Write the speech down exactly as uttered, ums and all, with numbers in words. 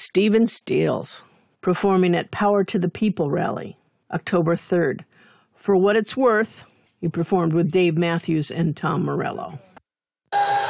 Stephen Stills, performing at Power to the People rally, October third. For What It's Worth, he performed with Dave Matthews and Tom Morello.